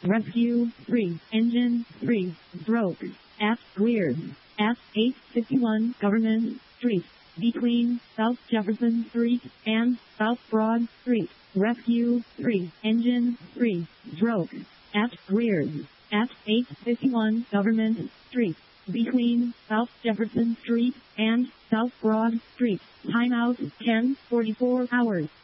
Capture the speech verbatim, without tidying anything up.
Rescue three, Engine three, broke. At Greer. At eight fifty-one Government Street. Between South Jefferson Street and South Broad Street. Rescue three, Engine three, broke. At Greer. At eight fifty-one Government Street. Between South Jefferson Street and South Broad Street. Timeout ten forty-four hours.